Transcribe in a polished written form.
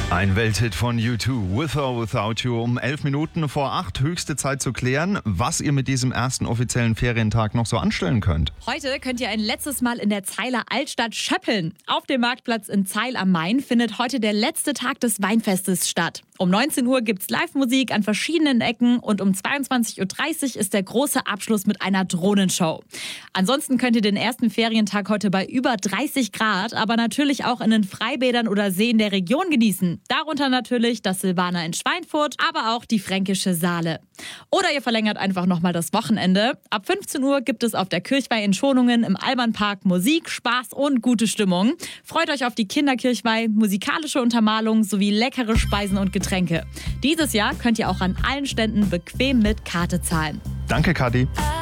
Ein Welthit von U2, With or Without You, um 11 Minuten vor 8, höchste Zeit zu klären, was ihr mit diesem ersten offiziellen Ferientag noch so anstellen könnt. Heute könnt ihr ein letztes Mal in der Zeiler Altstadt schöppeln. Auf dem Marktplatz in Zeil am Main findet heute der letzte Tag des Weinfestes statt. Um 19 Uhr gibt's Live-Musik an verschiedenen Ecken und um 22.30 Uhr ist der große Abschluss mit einer Drohnenshow. Ansonsten könnt ihr den ersten Ferientag heute bei über 30 Grad, aber natürlich auch in den Freibädern oder Seen der Region genießen. Darunter natürlich das Silvaner in Schweinfurt, aber auch die fränkische Saale. Oder ihr verlängert einfach nochmal das Wochenende. Ab 15 Uhr gibt es auf der Kirchweih in Schonungen im Albanpark Musik, Spaß und gute Stimmung. Freut euch auf die Kinderkirchweih, musikalische Untermalung sowie leckere Speisen und Getränke. Dieses Jahr könnt ihr auch an allen Ständen bequem mit Karte zahlen. Danke, Kathi.